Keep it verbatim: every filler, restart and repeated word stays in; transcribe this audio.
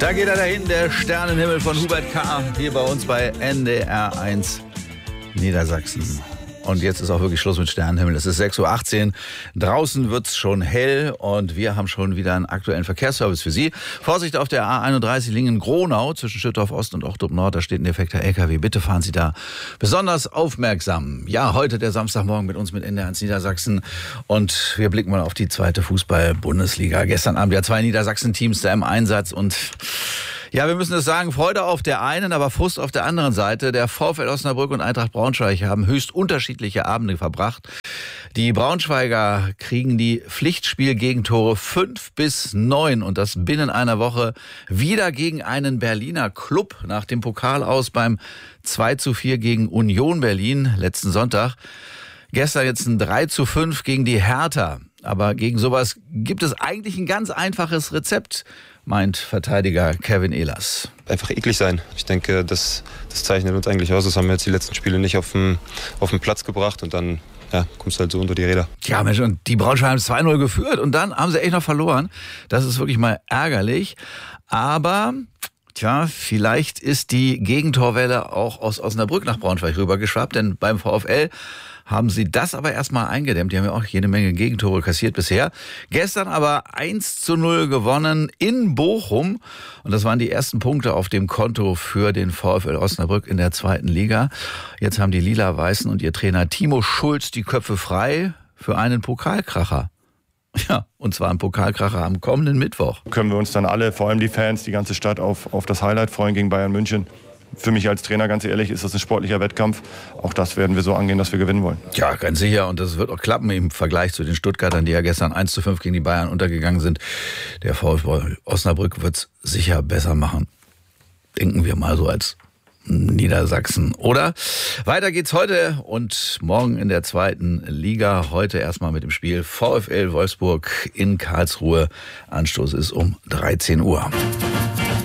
Da geht er dahin, der Sternenhimmel von Hubert K. hier bei uns bei N D R eins Niedersachsen. Und jetzt ist auch wirklich Schluss mit Sternenhimmel. Es ist sechs Uhr achtzehn. Draußen wird's schon hell und wir haben schon wieder einen aktuellen Verkehrsservice für Sie. Vorsicht auf der A einunddreißig Lingen-Gronau zwischen Schüttorf Ost und Ochtrup Nord. Da steht ein defekter L K W. Bitte fahren Sie da besonders aufmerksam. Ja, heute der Samstagmorgen mit uns mit N D R eins Niedersachsen. Und wir blicken mal auf die zweite Fußball-Bundesliga. Gestern Abend ja zwei Niedersachsen-Teams da im Einsatz und ja, wir müssen es sagen, Freude auf der einen, aber Frust auf der anderen Seite. Der VfL Osnabrück und Eintracht Braunschweig haben höchst unterschiedliche Abende verbracht. Die Braunschweiger kriegen die Pflichtspiel-Gegentore fünf bis neun und das binnen einer Woche wieder gegen einen Berliner Club nach dem Pokal aus beim zwei zu vier gegen Union Berlin letzten Sonntag. Gestern jetzt ein drei zu fünf gegen die Hertha. Aber gegen sowas gibt es eigentlich ein ganz einfaches Rezept, meint Verteidiger Kevin Ehlers. Einfach eklig sein. Ich denke, das, das zeichnet uns eigentlich aus. Das haben wir jetzt die letzten Spiele nicht auf den, auf den Platz gebracht und dann ja, kommst du halt so unter die Räder. Tja, Mensch, und die Braunschweiger haben zwei null geführt und dann haben sie echt noch verloren. Das ist wirklich mal ärgerlich. Aber tja, vielleicht ist die Gegentorwelle auch aus Osnabrück nach Braunschweig rübergeschwappt, denn beim VfL haben sie das aber erstmal eingedämmt. Die haben ja auch jede Menge Gegentore kassiert bisher. Gestern aber eins zu null gewonnen in Bochum. Und das waren die ersten Punkte auf dem Konto für den VfL Osnabrück in der zweiten Liga. Jetzt haben die Lila-Weißen und ihr Trainer Timo Schulz die Köpfe frei für einen Pokalkracher. Ja, und zwar ein Pokalkracher am kommenden Mittwoch. Können wir uns dann alle, vor allem die Fans, die ganze Stadt auf, auf das Highlight freuen gegen Bayern München. Für mich als Trainer, ganz ehrlich, ist das ein sportlicher Wettkampf. Auch das werden wir so angehen, dass wir gewinnen wollen. Ja, ganz sicher. Und das wird auch klappen im Vergleich zu den Stuttgartern, die ja gestern eins zu fünf gegen die Bayern untergegangen sind. Der VfL Osnabrück wird es sicher besser machen. Denken wir mal so als Niedersachsen, oder? Weiter geht's heute und morgen in der zweiten Liga. Heute erstmal mit dem Spiel VfL Wolfsburg in Karlsruhe. Anstoß ist um dreizehn Uhr.